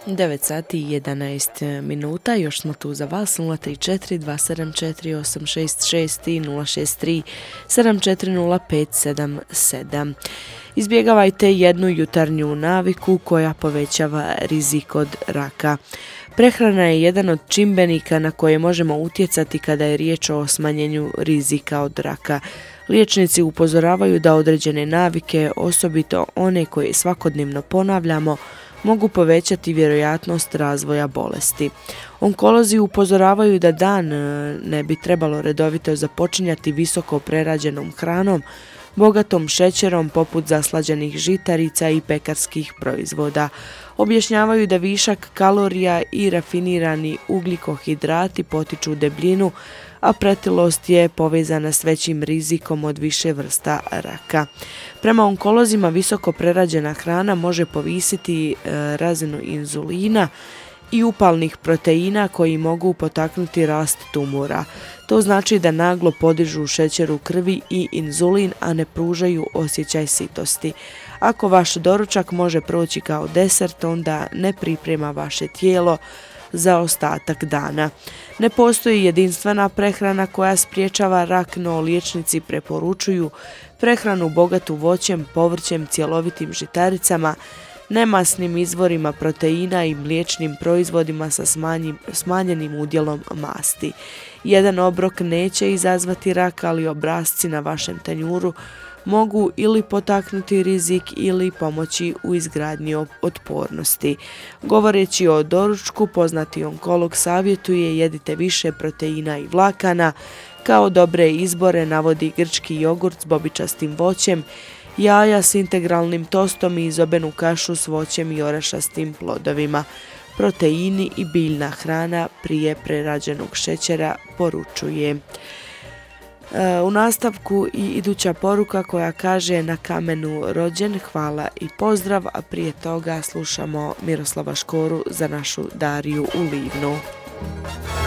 9 sati i 11 minuta, još smo tu za vas, 034 274 866 i 063 740 577. Izbjegavajte jednu jutarnju naviku koja povećava rizik od raka. Prehrana je jedan od čimbenika na koje možemo utjecati kada je riječ o smanjenju rizika od raka. Liječnici upozoravaju da određene navike, osobito one koje svakodnevno ponavljamo, mogu povećati vjerojatnost razvoja bolesti. Onkolozi upozoravaju da dan ne bi trebalo redovito započinjati visoko prerađenom hranom, bogatom šećerom poput zaslađenih žitarica i pekarskih proizvoda. Objašnjavaju da višak kalorija i rafinirani ugljikohidrati potiču debljinu, a pretilost je povezana s većim rizikom od više vrsta raka. Prema onkolozima visoko prerađena hrana može povisiti razinu inzulina i upalnih proteina koji mogu potaknuti rast tumora. To znači da naglo podižu šećer u krvi i inzulin, a ne pružaju osjećaj sitosti. Ako vaš doručak može proći kao desert, onda ne priprema vaše tijelo za ostatak dana. Ne postoji jedinstvena prehrana koja sprječava rak, no liječnici preporučuju prehranu bogatu voćem, povrćem, cjelovitim žitaricama, nemasnim izvorima proteina i mliječnim proizvodima sa smanjenim udjelom masti. Jedan obrok neće izazvati rak, ali obrasci na vašem tanjuru mogu ili potaknuti rizik ili pomoći u izgradnji otpornosti. Govoreći o doručku, poznati onkolog savjetuje jedite više proteina i vlakana. Kao dobre izbore navodi grčki jogurt s bobičastim voćem, jaja s integralnim tostom i izobenu kašu s voćem i orašastim plodovima. Proteini i biljna hrana prije prerađenog šećera, poručuje. U nastavku i iduća poruka koja kaže na kamenu rođen, hvala i pozdrav, a prije toga slušamo Miroslava Škoru za našu Dariju u Livnu.